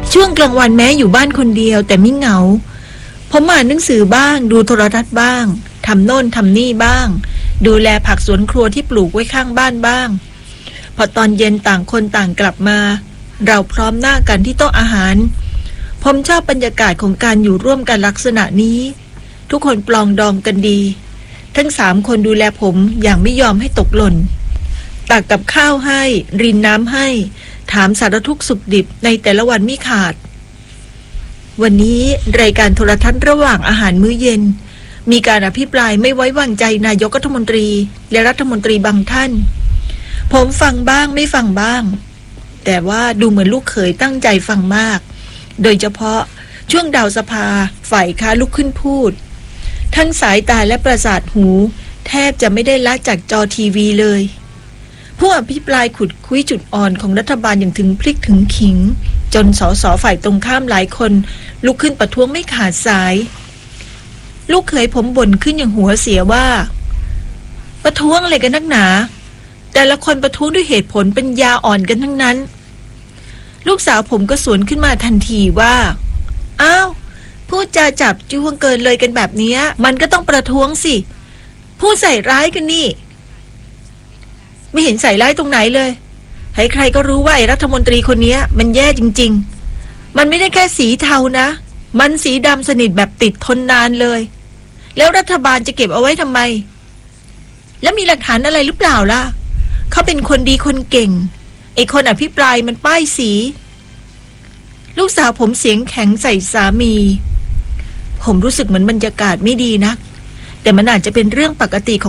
ช่วงกลางวันแม้อยู่บ้านคนเดียวแต่ไม่เหงาผมอ่านหนังสือบ้างดูโทรทัศน์บ้างทำโน่นทำนี่บ้างดูแลผักสวนครัวที่ปลูกไว้ข้างบ้านบ้างพอตอนเย็นต่างคนต่างกลับมาเราพร้อมหน้ากันที่โต๊ะอาหารผมชอบบรรยากาศของการอยู่ร่วมกันลักษณะนี้ทุกคนปลองดองกันดีทั้ง3 คนดูแลผมอย่างไม่ยอมให้ตกหล่นตักกับข้าวให้รินน้ำให้ถามสารทุกข์สุขดิบในแต่ละวันไม่ขาดวันนี้รายการโทรทัศน์ระหว่างอาหารมื้อเย็นมีการอภิปรายไม่ไว้วางใจนายกรัฐมนตรีและรัฐมนตรีบางท่านผมฟังบ้างไม่ฟังบ้างแต่ว่าดูเหมือนลูกเขยตั้งใจฟังมากโดยเฉพาะช่วงดาวสภาฝ่ายค้าลุกขึ้นพูดทั้งสายตาและประสาทหูแทบจะไม่ได้ละจากจอทีวีเลยผู้อภิปรายขุดคุยจุดอ่อนของรัฐบาลอย่างถึงพลิกถึงขิงจนสสฝ่ายตรงข้ามหลายคนลุกขึ้นประท้วงไม่ขาดสายลูกเขยผมบ่นขึ้นอย่างหัวเสียว่าประท้วงอะไรกันนักหนาแต่ละคนประท้วงด้วยเหตุผลเป็นยาอ่อนกันทั้งนั้นลูกสาวผมก็สวนขึ้นมาทันทีว่าอ้าวพูดจาจับจ้วงเกินเลยกันแบบนี้มันก็ต้องประท้วงสิพูดใส่ร้ายกันนี่ไม่เห็นใส่ร้ายตรงไหนเลยใครๆก็รู้ว่าไอ้รัฐมนตรีคนนี้มันแย่จริงๆมันไม่ได้แค่สีเทานะมันสีดำสนิทแบบติดทนนานเลยแล้วรัฐบาลจะเก็บเอาไว้ทำไมแล้วมีหลักฐานอะไรหรือเปล่าล่ะเขาเป็นคนดีคนเก่งไอ้คนอภิปรายมันป้ายสีลูกสาวผมเสียงแข็งใส่สามีผมรู้สึกเหมือนบรรยากาศไม่ดีนักแต่มันอาจจะเป็นเรื่องปกติของ